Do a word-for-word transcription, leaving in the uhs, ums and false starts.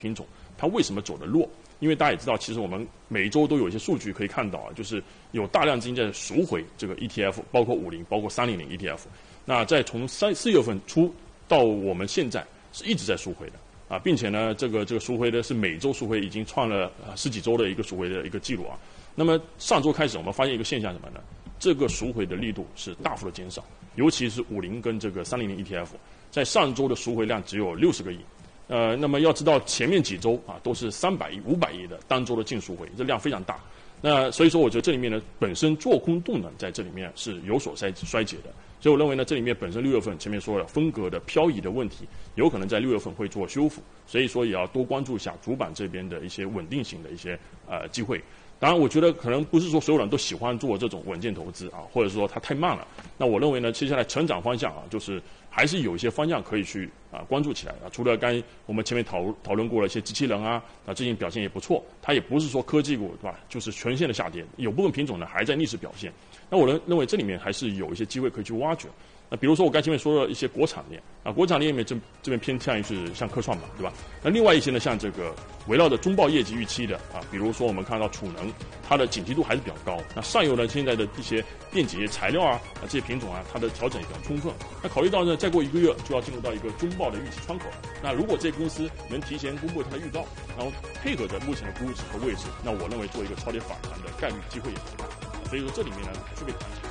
品种，它为什么走得弱？因为大家也知道，其实我们每周都有一些数据可以看到啊，就是有大量资金在赎回这个 E T F， 包括五零，包括三零零 E T F。那在从三四月份初到我们现在是一直在赎回的啊，并且呢，这个这个赎回的是每周赎回已经创了呃十几周的一个赎回的一个记录啊。那么上周开始，我们发现一个现象什么呢？这个赎回的力度是大幅的减少，尤其是五零跟这个三零零 E T F， 在上周的赎回量只有六十个亿。呃，那么要知道前面几周啊都是三百亿、五百亿的单周的净赎回，这量非常大。那所以说，我觉得这里面呢，本身做空动能在这里面是有所衰衰竭的。所以我认为呢，这里面本身六月份前面说了风格的漂移的问题，有可能在六月份会做修复，所以说也要多关注一下主板这边的一些稳定性的一些呃机会。当然，我觉得可能不是说所有人都喜欢做这种稳健投资啊，或者说它太慢了。那我认为呢，接下来成长方向啊，就是还是有一些方向可以去啊关注起来啊。除了刚才我们前面讨讨论过了一些机器人啊，啊最近表现也不错，它也不是说科技股对吧，就是全线的下跌，有部分品种呢还在逆势表现。那我认认为这里面还是有一些机会可以去挖掘。那比如说我刚前面说的一些国产链啊，国产链里面这这边偏向于是像科创板，对吧？那另外一些呢，像这个围绕着中报业绩预期的啊，比如说我们看到储能，它的警惕度还是比较高。那上游呢，现在的一些电解液材料啊，啊这些品种啊，它的调整也比较充分。那考虑到呢，再过一个月就要进入到一个中报的预期窗口了。那如果这些公司能提前公布它的预告，然后配合着目前的估值和位置，那我认为做一个超跌反弹的概率机会也很大。所以说这里面呢，还是被谈。